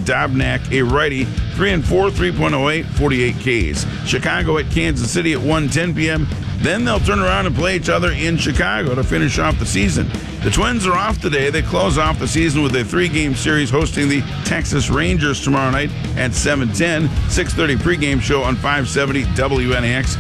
Dobnak, a righty, 3-4, 3.08, 48 Ks. Chicago at Kansas City at 1:10 p.m. Then they'll turn around and play each other in Chicago to finish off the season. The Twins are off today. They close off the season with a 3-game series hosting the Texas Rangers tomorrow night at 7:10. 6:30 pregame show on 570 WNAX.